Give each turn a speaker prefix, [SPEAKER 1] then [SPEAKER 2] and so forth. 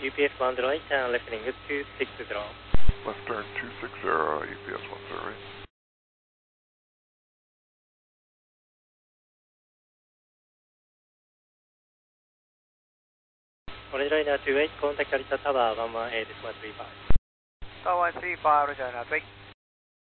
[SPEAKER 1] UPS 108, left turning 260.
[SPEAKER 2] Left turn 260, UPS 108.
[SPEAKER 1] Orange Liner 28, contact Arita Tower 11A, decimal 35.
[SPEAKER 3] Tower 35, Orange Liner 28.